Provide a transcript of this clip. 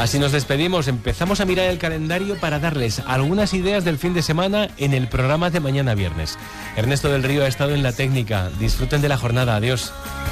Así nos despedimos, empezamos a mirar el calendario para darles algunas ideas del fin de semana en el programa de mañana viernes. Ernesto del Río ha estado en la técnica. Disfruten de la jornada, adiós.